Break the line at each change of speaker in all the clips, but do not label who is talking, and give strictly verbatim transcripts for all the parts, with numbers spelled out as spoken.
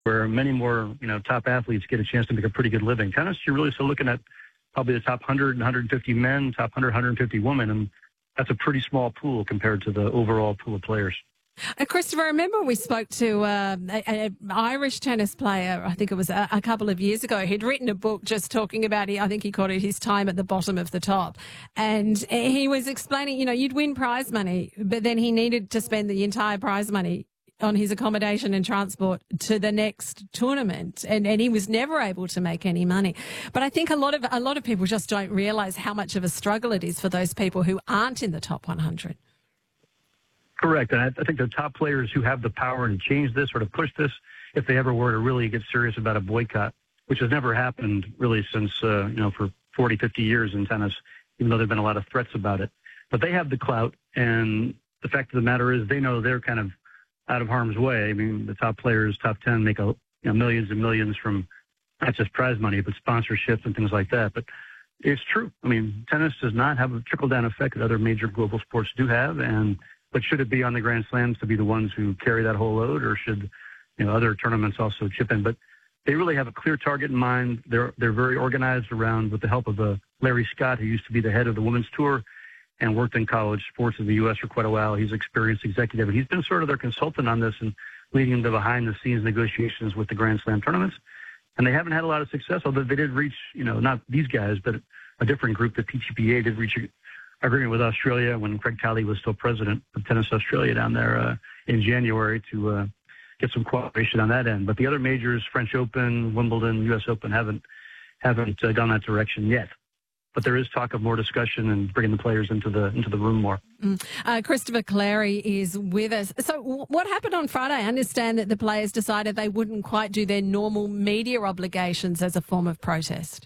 where many more, you know, top athletes get a chance to make a pretty good living. Tennis, you're really still looking at probably the top one hundred, one hundred fifty men, top one hundred, one hundred fifty women, and that's a pretty small pool compared to the overall pool of players.
Uh, Christopher, I remember we spoke to uh, an Irish tennis player, I think it was a, a couple of years ago. He'd written a book just talking about, I think he called it his time at the bottom of the top. And he was explaining, you know, you'd win prize money, but then he needed to spend the entire prize money on his accommodation and transport to the next tournament, and, and he was never able to make any money. But I think a lot of a lot of people just don't realise how much of a struggle it is for those people who aren't in the top one hundred.
Correct, and I, I think the top players who have the power to change this or to push this, if they ever were to really get serious about a boycott, which has never happened really since, uh, you know, for forty, fifty years in tennis, even though there have been a lot of threats about it. But they have the clout, and the fact of the matter is they know they're kind of out of harm's way. I mean, the top players, top ten, make a, you know, millions and millions from not just prize money, but sponsorships and things like that. But it's true. I mean, tennis does not have a trickle-down effect that other major global sports do have. And but should it be on the Grand Slams to be the ones who carry that whole load, or should, you know, other tournaments also chip in? But they really have a clear target in mind. They're they're very organized around, with the help of uh, Larry Scott, who used to be the head of the women's tour and worked in college sports in the U S for quite a while. He's an experienced executive, and he's been sort of their consultant on this and leading the behind-the-scenes negotiations with the Grand Slam tournaments. And they haven't had a lot of success, although they did reach, you know, not these guys, but a different group, the P T P A, did reach an agreement with Australia when Craig Tiley was still president of Tennis Australia down there uh, in January to uh, get some cooperation on that end. But the other majors, French Open, Wimbledon, U S Open, haven't haven't uh, gone that direction yet. But there is talk of more discussion and bringing the players into the into the room more.
Mm. Uh, Christopher Clarey is with us. So w- what happened on Friday? I understand that the players decided they wouldn't quite do their normal media obligations as a form of protest.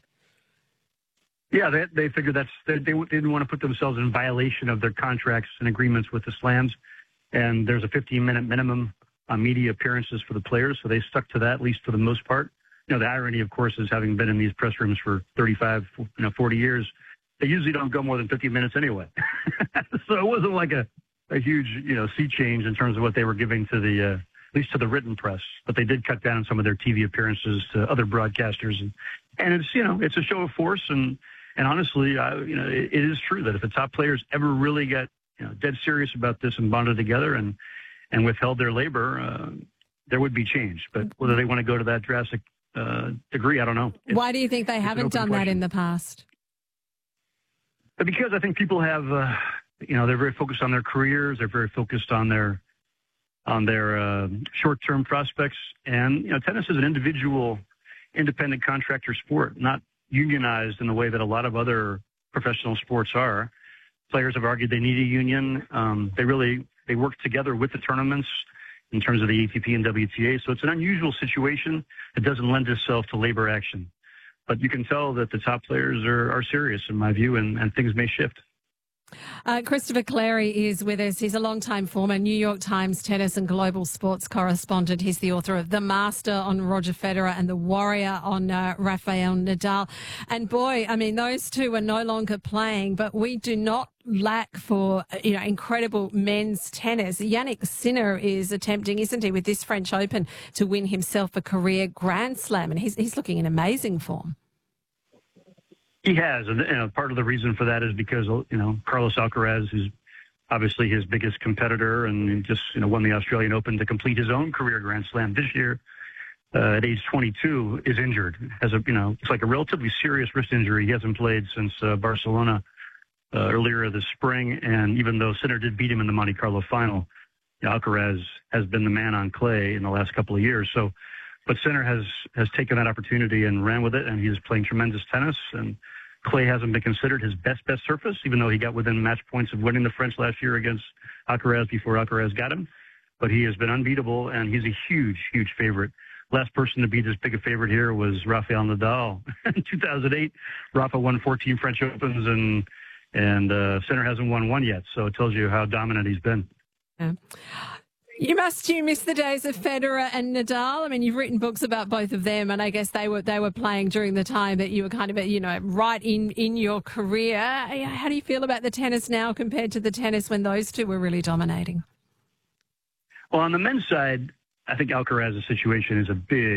Yeah, they, they figured that's they, they didn't want to put themselves in violation of their contracts and agreements with the slams. And there's a fifteen-minute minimum on media appearances for the players, so they stuck to that, at least for the most part. You know, the irony, of course, is having been in these press rooms for thirty-five, you know, forty years, they usually don't go more than fifty minutes anyway. So it wasn't like a, a huge, you know, sea change in terms of what they were giving to the, uh, at least to the written press. But they did cut down some of their T V appearances to other broadcasters. And, and it's, you know, it's a show of force. And, and honestly, I, you know, it, it is true that if the top players ever really got, you know, dead serious about this and bonded together and, and withheld their labor, uh, there would be change. But whether they want to go to that drastic Uh, degree, I don't know. It's,
Why do you think they haven't done question. that in the past?
But because I think people have, uh, you know, they're very focused on their careers. They're very focused on their on their uh, short-term prospects. And you know, tennis is an individual, independent contractor sport, not unionized in the way that a lot of other professional sports are. Players have argued they need a union. Um, they really they work together with the tournaments in terms of the A T P and W T A. So it's an unusual situation that doesn't lend itself to labor action. But you can tell that the top players are, are serious, in my view, and, and things may shift.
Uh, Christopher Clarey is with us. He's a long-time former New York Times tennis and global sports correspondent. He's the author of The Master on Roger Federer and The Warrior on uh, Rafael Nadal. And boy, I mean, those two are no longer playing, but we do not lack for, you know, incredible men's tennis. Jannik Sinner is attempting, isn't he, with this French Open to win himself a career Grand Slam, and he's he's looking in amazing form.
He has, and you know, part of the reason for that is because, you know, Carlos Alcaraz, who's obviously his biggest competitor and just, you know, won the Australian Open to complete his own career Grand Slam this year uh, at age twenty-two, is injured. Has a, you know, it's like a relatively serious wrist injury. He hasn't played since uh, Barcelona uh, earlier this spring, and even though Sinner did beat him in the Monte Carlo final, you know, Alcaraz has been the man on clay in the last couple of years. So, but Sinner has has taken that opportunity and ran with it, and he's playing tremendous tennis. And clay hasn't been considered his best, best surface, even though he got within match points of winning the French last year against Alcaraz before Alcaraz got him. But he has been unbeatable, and he's a huge, huge favorite. Last person to be this big a favorite here was Rafael Nadal. In two thousand eight, Rafa won fourteen French Opens, and and uh, Sinner hasn't won one yet. So it tells you how dominant he's been.
Yeah. You must you miss the days of Federer and Nadal? I mean, you've written books about both of them, and I guess they were they were playing during the time that you were kind of, you know, right in, in your career. How do you feel about the tennis now compared to the tennis when those two were really dominating?
Well, on the men's side, I think Alcaraz's situation is a big